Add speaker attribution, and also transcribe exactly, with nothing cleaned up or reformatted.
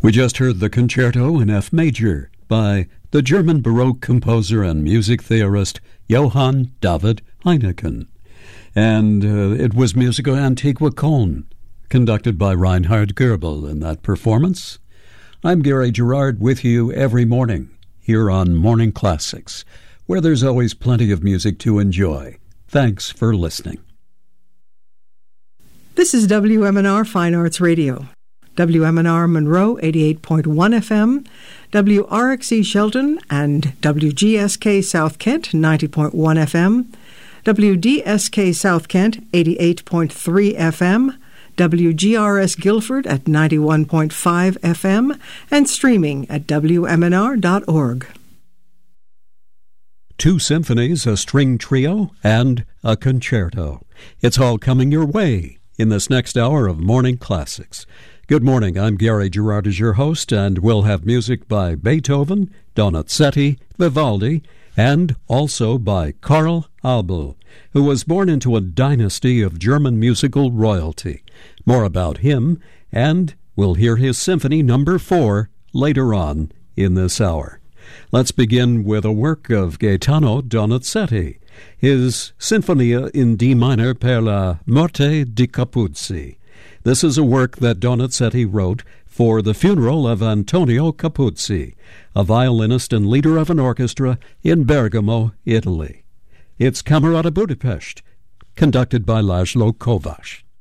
Speaker 1: We just heard the Concerto in F major by the German Baroque composer and music theorist Johann David Heineken. And uh, it was Musica Antiqua Köln, conducted by Reinhard Goebel in that performance. I'm Gary Gerard with you every morning here on Morning Classics, where there's always plenty of music to enjoy. Thanks for listening.
Speaker 2: This is W M N R Fine Arts Radio. W M N R Monroe, eighty-eight point one F M, W R X E Shelton and W G S K South Kent, ninety point one F M, W D S K South Kent, eighty-eight point three F M, W G R S Guilford at ninety-one point five F M, and streaming at W M N R dot org.
Speaker 1: Two symphonies, a string trio, and a concerto. It's all coming your way in this next hour of Morning Classics. Good morning, I'm Gary Gerard as your host, and we'll have music by Beethoven, Donizetti, Vivaldi, and also by Karl Abel, who was born into a dynasty of German musical royalty. More about him, and we'll hear his Symphony Number Four later on in this hour. Let's begin with a work of Gaetano Donizetti, his Sinfonia in D minor per la Morte di Capuzzi. This is a work that Donizetti wrote for the funeral of Antonio Capuzzi, a violinist and leader of an orchestra in Bergamo, Italy. It's Camerata Budapest, conducted by Laszlo Kovács.